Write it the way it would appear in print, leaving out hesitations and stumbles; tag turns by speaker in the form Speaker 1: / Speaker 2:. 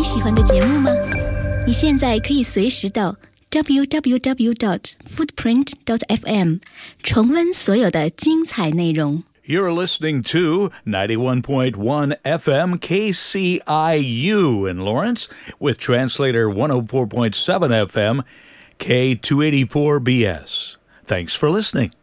Speaker 1: 你喜欢的节目吗？你现在可以随时到 www.footprint.fm 重温所有的精彩内容。
Speaker 2: You're listening to 91.1 FM KCIU in Lawrence with translator 104.7 FM K284BS. Thanks for listening.